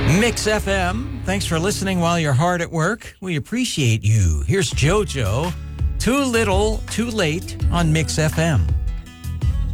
Mix FM. Thanks for listening while you're hard at work. We appreciate you. Here's JoJo. Too Little, Too Late on Mix FM.